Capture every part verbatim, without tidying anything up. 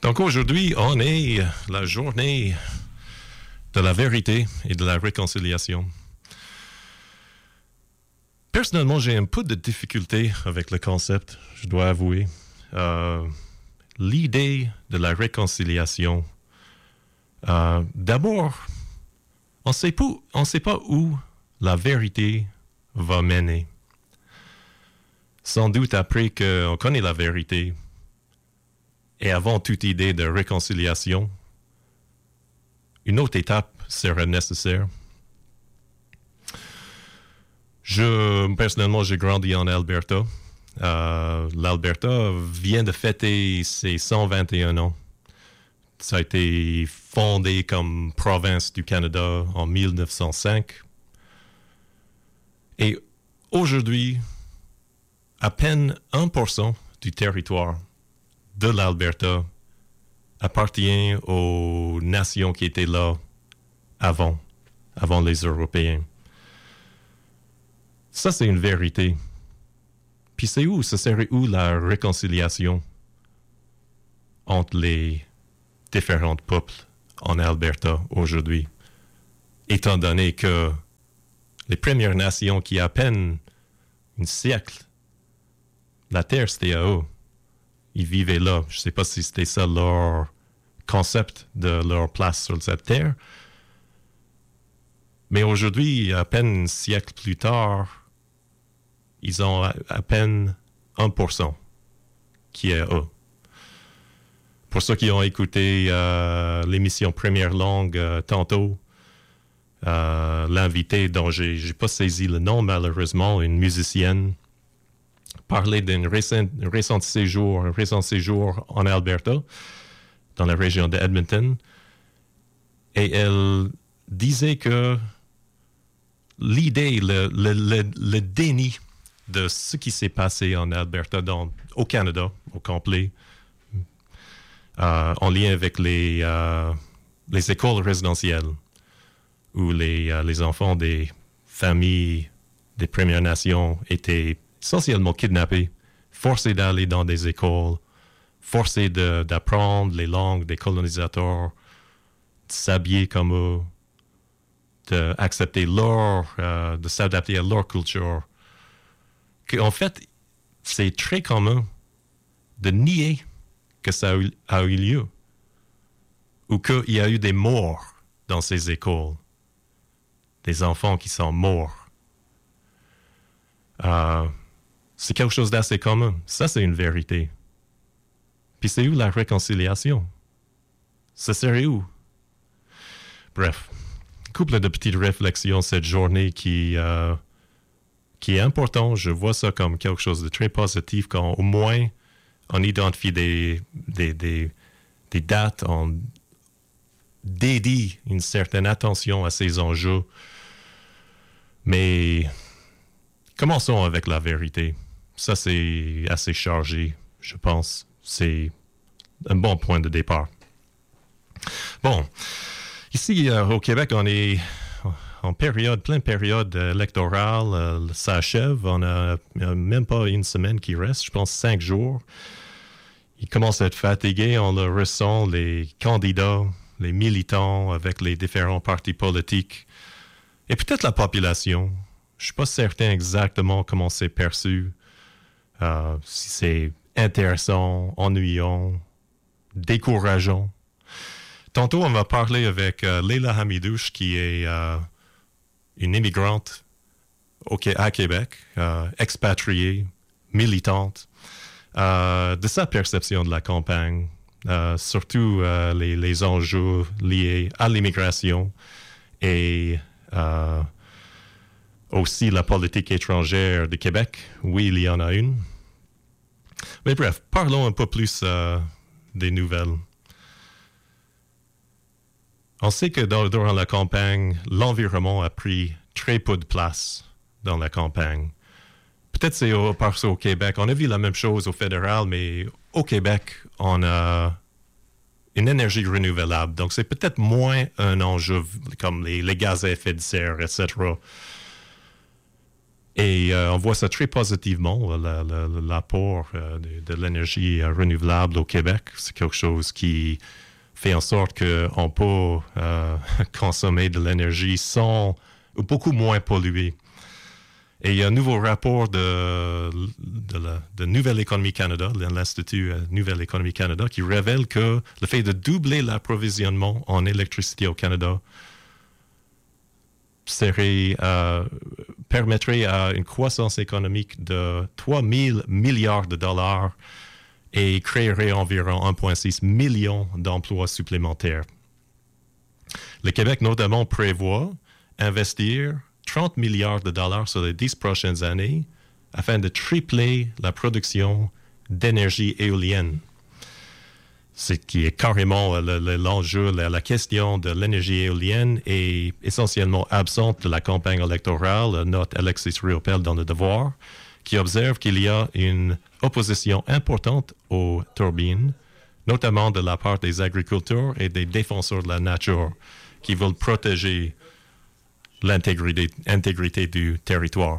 Donc aujourd'hui, on est la journée de la vérité et de la réconciliation. Personnellement, j'ai un peu de difficulté avec le concept, je dois avouer. Euh, l'idée de la réconciliation, euh, d'abord, on sait pas, on sait pas où la vérité va mener. Sans doute après qu'on connaît la vérité et avant toute idée de réconciliation, une autre étape serait nécessaire. Je, personnellement, j'ai grandi en Alberta. Euh, L'Alberta vient de fêter ses cent vingt et un ans. Ça a été fondé comme province du Canada en mille neuf cent cinq. Et aujourd'hui, à peine un pour cent du territoire de l'Alberta appartient aux nations qui étaient là avant, avant les Européens. Ça, c'est une vérité. Puis c'est où, ce serait où la réconciliation entre les différents peuples en Alberta aujourd'hui, étant donné que les Premières Nations qui, à peine un siècle, la terre, c'était à eux. Ils vivaient là. Je ne sais pas si c'était ça leur concept de leur place sur cette terre. Mais aujourd'hui, à peine un siècle plus tard, ils ont à, à peine un pour cent qui est eux. Pour ceux qui ont écouté euh, l'émission Première Langue euh, tantôt, euh, l'invité dont j'ai, j'ai pas saisi le nom malheureusement, une musicienne, parlait d'un récent, récent séjour, un récent séjour en Alberta, dans la région de Edmonton, et elle disait que l'idée, le, le, le, le déni de ce qui s'est passé en Alberta, dans, au Canada, au complet, euh, en lien avec les, euh, les écoles résidentielles, où les, euh, les enfants des familles des Premières Nations étaient essentiellement kidnappés, forcés d'aller dans des écoles, forcés de, d'apprendre les langues des colonisateurs, de s'habiller comme eux, d'accepter leur, euh, de s'adapter à leur culture. En fait, c'est très commun de nier que ça a eu, a eu lieu ou qu'il y a eu des morts dans ces écoles, des enfants qui sont morts. Euh, c'est quelque chose d'assez commun. Ça, c'est une vérité. Puis c'est où la réconciliation? Ça serait où? Bref, couple de petites réflexions cette journée qui... Euh, qui est important. Je vois ça comme quelque chose de très positif quand au moins on identifie des, des, des, des dates, on dédie une certaine attention à ces enjeux. Mais commençons avec la vérité. Ça, c'est assez chargé, je pense. C'est un bon point de départ. Bon, ici euh, au Québec, on est... en période, pleine période électorale, euh, ça achève. On a, a même pas une semaine qui reste, je pense cinq jours. Ils commencent à être fatigués, on le ressent, les candidats, les militants avec les différents partis politiques et peut-être la population. Je suis pas certain exactement comment c'est perçu, euh, si c'est intéressant, ennuyant, décourageant. Tantôt, on va parler avec euh, Leila Hamidouche, qui est... Euh, une immigrante au, à Québec, euh, expatriée, militante, euh, de sa perception de la campagne, euh, surtout euh, les, les enjeux liés à l'immigration et euh, aussi la politique étrangère du Québec. Oui, il y en a une. Mais bref, parlons un peu plus euh, des nouvelles. On sait que dans, durant la campagne, l'environnement a pris très peu de place dans la campagne. Peut-être c'est au, parce qu'au Québec, on a vu la même chose au fédéral, mais au Québec, on a une énergie renouvelable. Donc, c'est peut-être moins un enjeu comme les, les gaz à effet de serre, et cetera. Et euh, on voit ça très positivement, la, la, l'apport euh, de, de l'énergie euh, renouvelable au Québec. C'est quelque chose qui fait en sorte qu'on peut euh, consommer de l'énergie sans, ou beaucoup moins polluer. Et il y a un nouveau rapport de, de, la, de Nouvelle Économie Canada, de l'Institut euh, Nouvelle Économie Canada, qui révèle que le fait de doubler l'approvisionnement en électricité au Canada serait, euh, permettrait à une croissance économique de trois mille milliards de dollars et créerait environ un virgule six million d'emplois supplémentaires. Le Québec, notamment, prévoit investir trente milliards de dollars sur les dix prochaines années afin de tripler la production d'énergie éolienne. Ce qui est carrément le, le, l'enjeu, la, la question de l'énergie éolienne est essentiellement absente de la campagne électorale, note Alexis Riopel dans Le Devoir, qui observe qu'il y a une opposition importante aux turbines, notamment de la part des agriculteurs et des défenseurs de la nature, qui veulent protéger l'intégrité intégrité du territoire.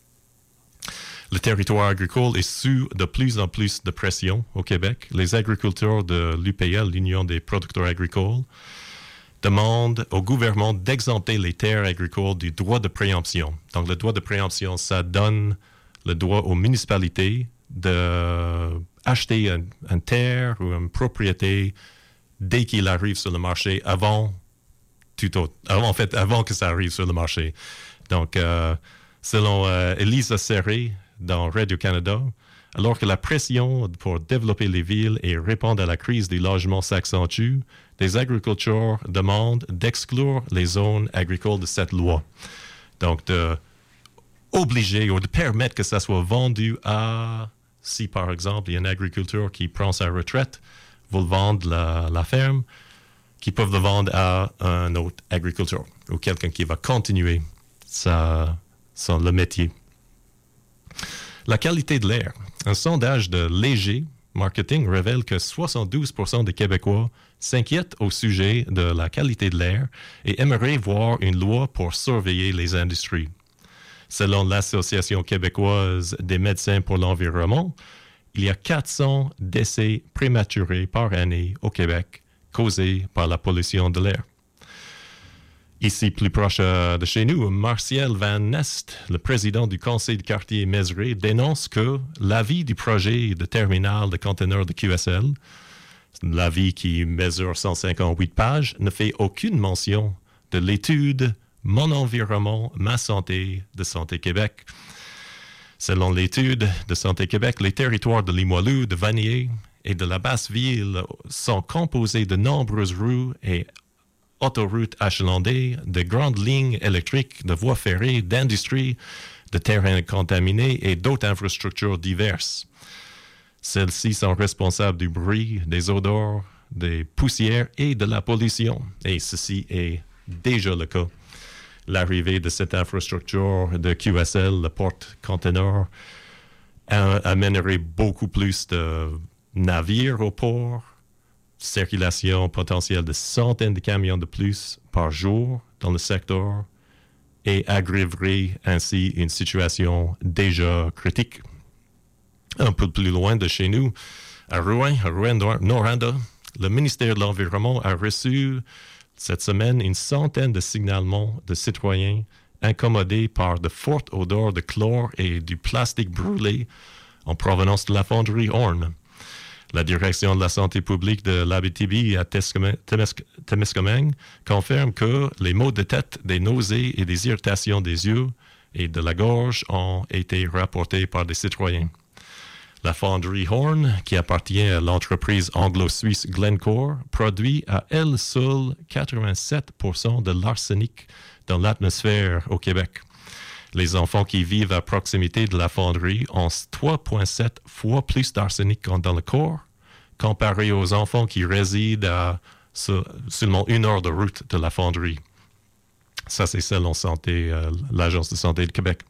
Le territoire agricole est sous de plus en plus de pression au Québec. Les agriculteurs de l'U P L, l'Union des producteurs agricoles, demandent au gouvernement d'exempter les terres agricoles du droit de préemption. Donc, le droit de préemption, ça donne le droit aux municipalités d'acheter une, une terre ou une propriété dès qu'il arrive sur le marché, avant, tout autre, avant, en fait, avant que ça arrive sur le marché. Donc, euh, selon euh, Elisa Serré, dans Radio-Canada, alors que la pression pour développer les villes et répondre à la crise des logements s'accentue, les agriculteurs demandent d'exclure les zones agricoles de cette loi. Donc, de obliger ou de permettre que ça soit vendu à, si par exemple, il y a un agriculteur qui prend sa retraite, veut vendre la, la ferme, qui peuvent le vendre à un autre agriculteur ou quelqu'un qui va continuer sa, son, le métier. La qualité de l'air. Un sondage de Léger Marketing révèle que soixante-douze pour cent des Québécois s'inquiètent au sujet de la qualité de l'air et aimeraient voir une loi pour surveiller les industries. Selon l'Association québécoise des médecins pour l'environnement, il y a quatre cents décès prématurés par année au Québec causés par la pollution de l'air. Ici, plus proche euh, de chez nous, Martial Van Nest, le président du conseil de quartier Mézeray, dénonce que l'avis du projet de terminal de conteneurs de Q S L, l'avis qui mesure cent cinquante-huit pages, ne fait aucune mention de l'étude « Mon environnement, ma santé » de Santé Québec. Selon l'étude de Santé Québec, les territoires de Limoilou, de Vanier et de la Basse-Ville sont composés de nombreuses rues et autoroutes achalandées, de grandes lignes électriques, de voies ferrées, d'industries, de terrains contaminés et d'autres infrastructures diverses. Celles-ci sont responsables du bruit, des odeurs, des poussières et de la pollution. Et ceci est déjà le cas. L'arrivée de cette infrastructure de Q S L, le porte-conteneur, amènerait beaucoup plus de navires au port, circulation potentielle de centaines de camions de plus par jour dans le secteur et aggraverait ainsi une situation déjà critique. Un peu plus loin de chez nous, à Rouen, à Rouyn-Noranda, le ministère de l'Environnement a reçu cette semaine une centaine de signalements de citoyens incommodés par de fortes odeurs de chlore et du plastique brûlé en provenance de la fonderie Horn. La direction de la santé publique de l'Abitibi à Témiscamingue confirme que les maux de tête, des nausées et des irritations des yeux et de la gorge ont été rapportés par des citoyens. La fonderie Horn, qui appartient à l'entreprise anglo-suisse Glencore, produit à elle seule quatre-vingt-sept pour cent de l'arsenic dans l'atmosphère au Québec. Les enfants qui vivent à proximité de la fonderie ont trois virgule sept fois plus d'arsenic dans le corps comparé aux enfants qui résident à seulement une heure de route de la fonderie. Ça, c'est selon santé, euh, l'Agence de santé de Québec.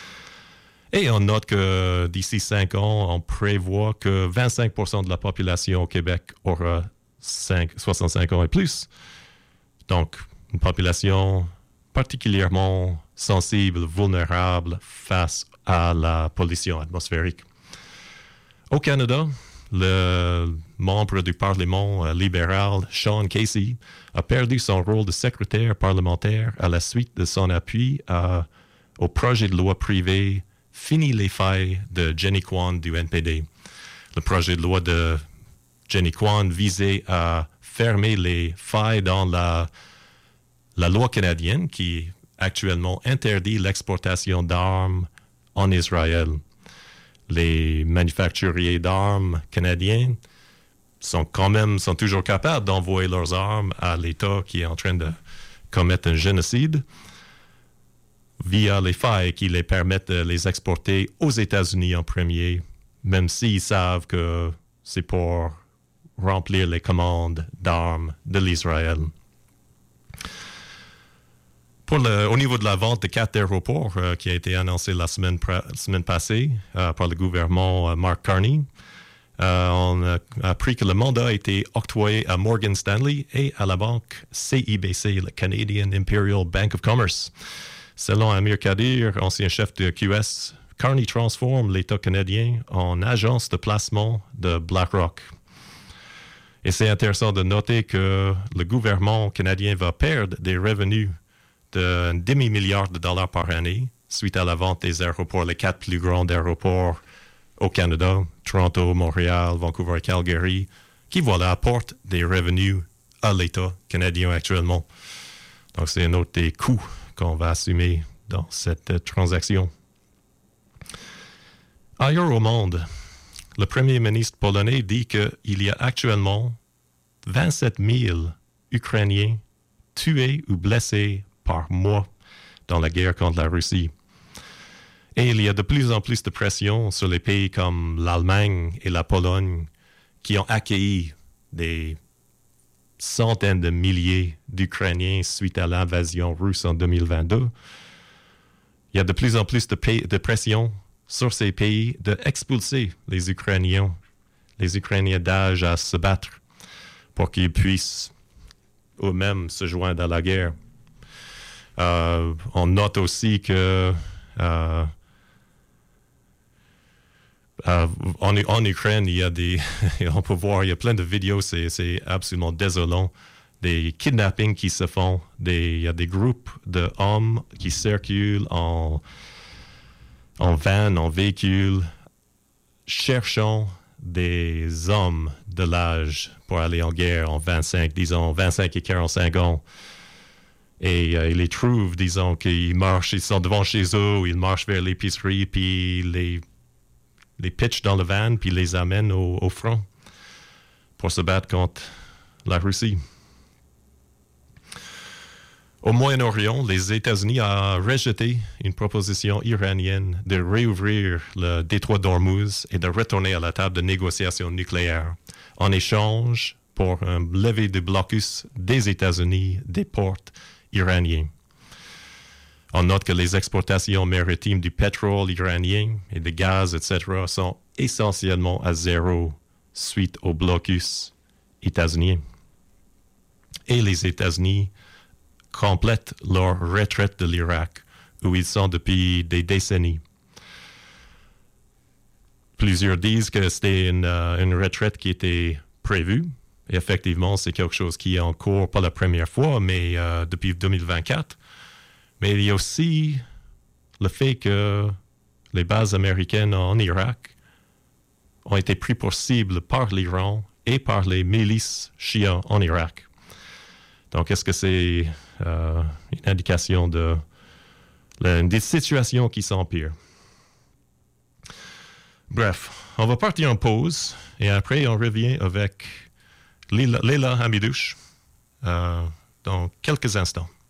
Et on note que d'ici cinq ans, on prévoit que vingt-cinq pour cent de la population au Québec aura cinq, soixante-cinq ans et plus. Donc, une population particulièrement sensibles, vulnérables face à la pollution atmosphérique. Au Canada, le membre du Parlement euh, libéral, Sean Casey, a perdu son rôle de secrétaire parlementaire à la suite de son appui à, au projet de loi privé Fini les failles de Jenny Kwan du N P D. Le projet de loi de Jenny Kwan visait à fermer les failles dans la, la loi canadienne qui actuellement interdit l'exportation d'armes en Israël. Les manufacturiers d'armes canadiens sont quand même sont toujours capables d'envoyer leurs armes à l'État qui est en train de commettre un génocide via les failles qui les permettent de les exporter aux États-Unis en premier, même s'ils savent que c'est pour remplir les commandes d'armes de l'Israël. Pour le, au niveau de la vente de quatre aéroports euh, qui a été annoncée la semaine, pra- semaine passée euh, par le gouvernement euh, Mark Carney, euh, on a appris que le mandat a été octroyé à Morgan Stanley et à la banque C I B C, le Canadian Imperial Bank of Commerce. Selon Amir Kadir, ancien chef de Q S, Carney transforme l'État canadien en agence de placement de BlackRock. Et c'est intéressant de noter que le gouvernement canadien va perdre des revenus d'un demi-milliard de dollars par année suite à la vente des aéroports, les quatre plus grands aéroports au Canada, Toronto, Montréal, Vancouver et Calgary, qui, voilà, apportent des revenus à l'État canadien actuellement. Donc, c'est un autre des coûts qu'on va assumer dans cette euh, transaction. Ailleurs au monde, le premier ministre polonais dit qu'il y a actuellement vingt-sept mille Ukrainiens tués ou blessés par mois dans la guerre contre la Russie. Et il y a de plus en plus de pression sur les pays comme l'Allemagne et la Pologne qui ont accueilli des centaines de milliers d'Ukrainiens suite à l'invasion russe en deux mille vingt-deux. Il y a de plus en plus de, pays, de pression sur ces pays d'expulser les Ukrainiens, les Ukrainiens d'âge à se battre pour qu'ils puissent eux-mêmes se joindre à la guerre. Euh, on note aussi que euh, euh, en, en Ukraine, il y a des, on peut voir, il y a plein de vidéos, c'est, c'est absolument désolant. Des kidnappings qui se font, des, il y a des groupes d'hommes qui circulent en, en van, en véhicule, cherchant des hommes de l'âge pour aller en guerre en vingt-cinq, disons, vingt-cinq et quarante-cinq ans. Et euh, ils les trouvent, disons, qu'ils marchent, ils sont devant chez eux, ils marchent vers l'épicerie, puis les, les pitchent dans le van, puis les amènent au, au front pour se battre contre la Russie. Au Moyen-Orient, les États-Unis ont rejeté une proposition iranienne de réouvrir le détroit d'Ormuz et de retourner à la table de négociation nucléaire en échange pour un levée de blocus des États-Unis des ports iraniens. On note que les exportations maritimes du pétrole iranien et de gaz, et cetera, sont essentiellement à zéro suite au blocus états-unien. Et les États-Unis complètent leur retraite de l'Irak, où ils sont depuis des décennies. Plusieurs disent que c'était une, uh, une retraite qui était prévue. Et effectivement, c'est quelque chose qui est en cours, pas la première fois, mais uh, depuis deux mille vingt-quatre. Mais il y a aussi le fait que les bases américaines en Irak ont été prises pour cible par l'Iran et par les milices chiites en Irak. Donc, est-ce que c'est euh, une indication de, de des situations qui s'empirent? Bref, on va partir en pause et après, on revient avec Leila, Leila Hamidouche euh, dans quelques instants.